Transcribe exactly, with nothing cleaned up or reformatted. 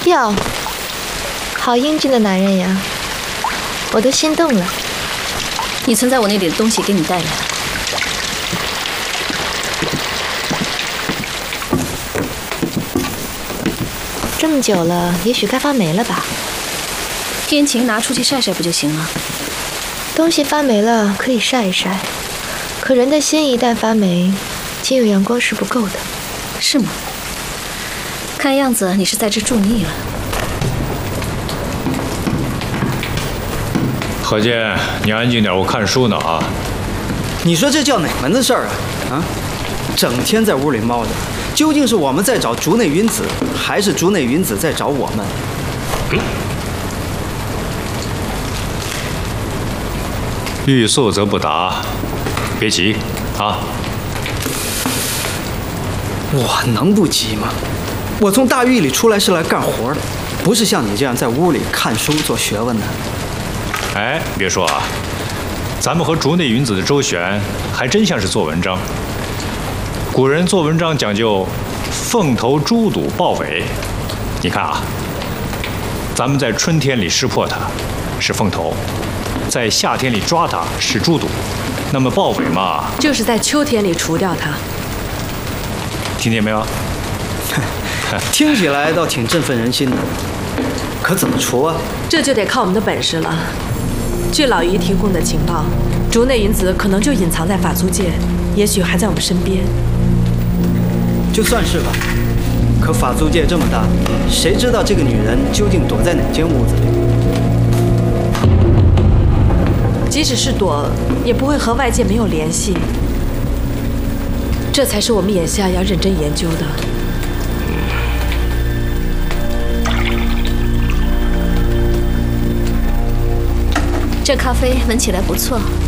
哟，好英俊的男人呀，我都心动了。 你存在我那里的东西给你带来。 这么久了，也许该发霉了吧？ 天晴拿出去晒晒不就行了？ 东西发霉了可以晒一晒，可人的心一旦发霉，仅有阳光是不够的。 是吗？看样子你是在这住腻了。 何健，你安静点，我看书呢啊！ 你说这叫哪门子事儿啊？啊，整天在屋里猫着，究竟是我们在找竹内云子，还是竹内云子在找我们？ 嗯、欲速则不达，别急啊！ 我能不急吗？我从大狱里出来是来干活的，不是像你这样在屋里看书做学问的。 哎，别说啊，咱们和竹内云子的周旋，还真像是做文章。古人做文章讲究凤头猪肚豹尾，你看啊，咱们在春天里识破它，是凤头；在夏天里抓它，是猪肚。那么豹尾嘛， 就是在秋天里除掉它。 听见没有？ 听起来倒挺振奋人心的，可怎么除啊？ 这就得靠我们的本事了。据老姨提供的情报，竹内云子可能就隐藏在法租界，也许还在我们身边。 就算是吧，可法租界这么大，谁知道这个女人究竟躲在哪间屋子里？ 即使是躲，也不会和外界没有联系。这才是我们眼下要认真研究的。 这咖啡闻起来不错。